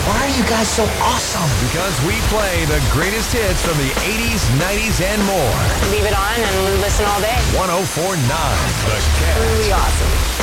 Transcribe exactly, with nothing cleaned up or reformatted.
Why are you guys so awesome? Because we play the greatest hits from the eighties, nineties, and more. Leave it on and listen all day. one oh four point nine The Cat. Really awesome.